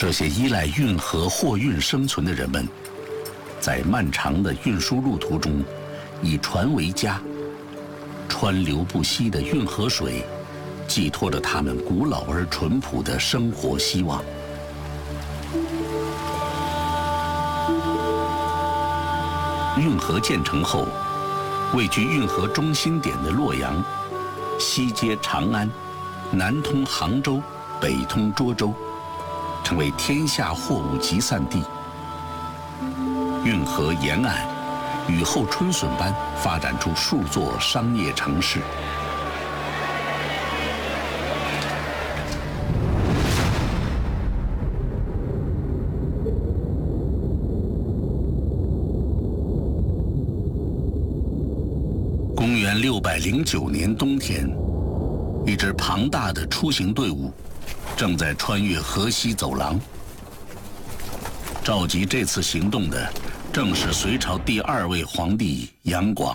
这些依赖运河货运生存的人们，在漫长的运输路途中，以船为家，川流不息的运河水，寄托着他们古老而淳朴的生活希望。运河建成后，位居运河中心点的洛阳，西接长安，南通杭州，北通涿州，成为天下货物集散地。运河沿岸，雨后春笋般发展出数座商业城市。公元609年冬天，一支庞大的出行队伍正在穿越河西走廊。召集这次行动的正是隋朝第2位皇帝杨广。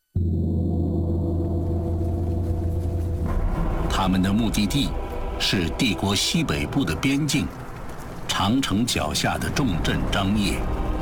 他们的目的地是帝国西北部的边境，长城脚下的重镇张掖。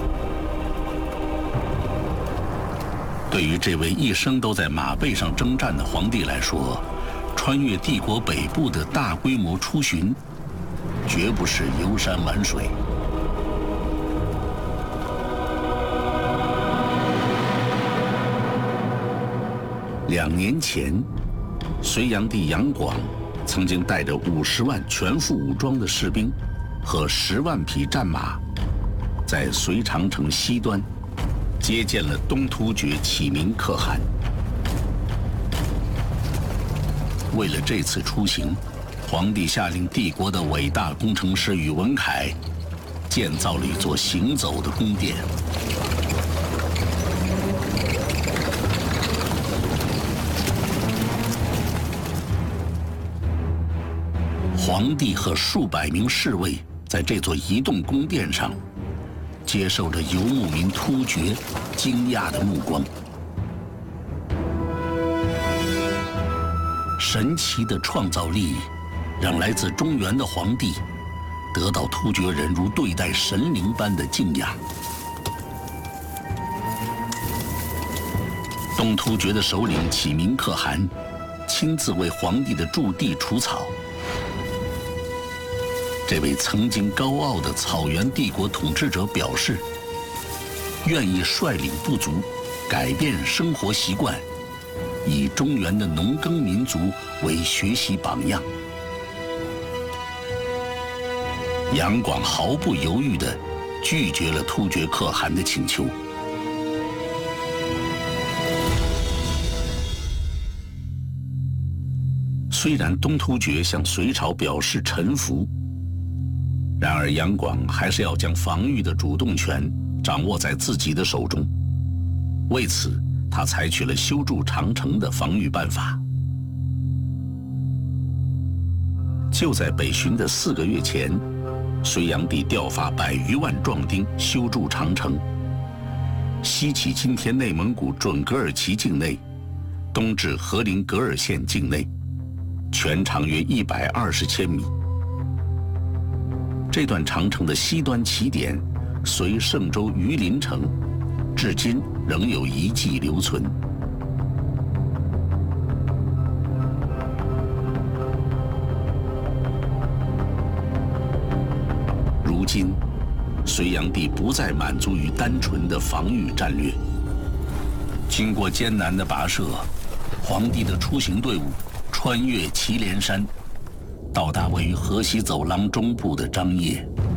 对于这位一生都在马背上征战的皇帝来说，穿越帝国北部的大规模出巡，绝不是游山玩水。2年前，隋炀帝杨广曾经带着50万全副武装的士兵和10万匹战马，在隋长城西端接见了东突厥启明可汗。为了这次出行，皇帝下令帝国的伟大工程师宇文恺建造了一座行走的宫殿。皇帝和数百名侍卫在这座移动宫殿上，接受着游牧民突厥惊讶的目光。神奇的创造力让来自中原的皇帝得到突厥人如对待神灵般的敬仰。东突厥的首领启明可汗亲自为皇帝的驻地除草。这位曾经高傲的草原帝国统治者表示，愿意率领部族改变生活习惯，以中原的农耕民族为学习榜样。杨广毫不犹豫地拒绝了突厥可汗的请求。虽然东突厥向隋朝表示臣服，然而杨广还是要将防御的主动权掌握在自己的手中。为此，他采取了修筑长城的防御办法。就在北巡的4个月前，隋炀帝调发100余万壮丁修筑长城，西起今天内蒙古准噶尔旗境内，东至和林格尔县境内，全长约120千米。这段长城的西端起点随嵊州榆林城，至今仍有遗迹留存。如今，隋炀帝不再满足于单纯的防御战略。经过艰难的跋涉，皇帝的出行队伍穿越祁连山，到达位于河西走廊中部的张掖。